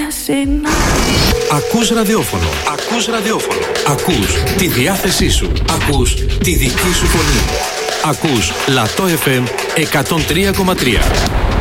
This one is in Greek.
για σένα. Ακούς ραδιόφωνο. Ακούς ραδιόφωνο. Ακούς τη διάθεσή σου. Ακούς τη δική σου φωνή. Ακούς Λατό FM 103,3.